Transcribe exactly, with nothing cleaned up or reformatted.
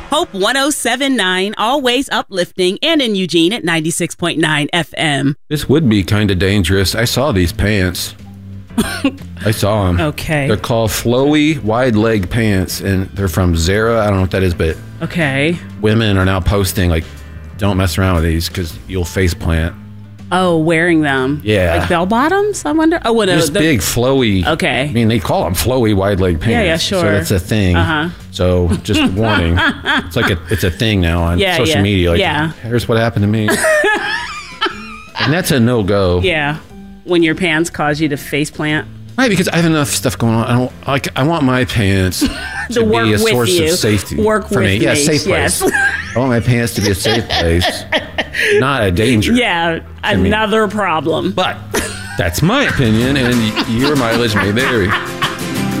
Hope one oh seven point nine, always uplifting, and in Eugene at ninety-six point nine F M. This would be kind of dangerous. I saw these pants. I saw them. Okay. They're called flowy wide leg pants, and they're from Zara. I don't know what that is, but okay. Women are now posting, like, don't mess around with these because you'll face plant. Oh, wearing them. Yeah. Like bell bottoms, I wonder? Oh, what Just the, big, flowy. Okay. I mean, they call them flowy wide leg pants. Yeah, yeah, sure. So that's a thing. Uh-huh. So just warning. It's like a, it's a thing now on yeah, social yeah. media. Like, yeah. Here's what happened to me. And that's a no-go. Yeah. When your pants cause you to face plant. Right, because I have enough stuff going on. I don't like. I want my pants to, to work be a with source you. of safety Work for with me. me. Yeah, safe place. Yes. I want my pants to be a safe place, not a danger. Yeah, another problem. But that's my opinion, and your mileage may vary.